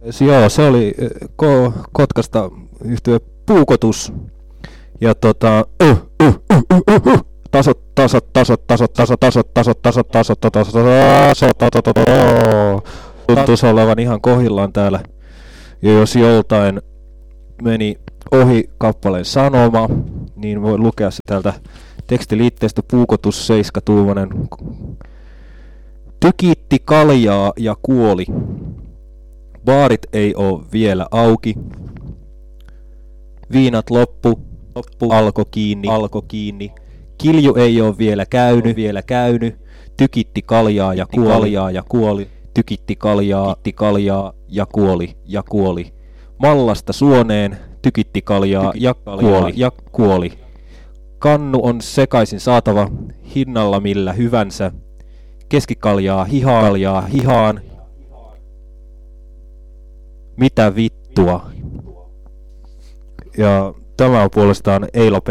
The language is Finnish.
Joo, se oli Kotkasta yhtye Puukotus. Ja tuntuisi olevan ihan kohillaan täällä. Ja jos joltain meni ohi kappaleen sanoma, niin voi lukea se täältä tekstiliitteestä Puukotus 7-tuumainen. Tykitti kaljaa ja kuoli. Baarit ei oo vielä auki. Viinat loppu. Alko kiinni. Kilju ei oo vielä käynyt. Tykitti kaljaa ja kuoli. Tykitti kaljaa ja kuoli. Mallasta suoneen tykitti kaljaa ja kuoli. Kannu on sekaisin saatava hinnalla millä hyvänsä. Keskikaljaa hihaan. Mitä vittua? Ja tämä on puolestaan Eilo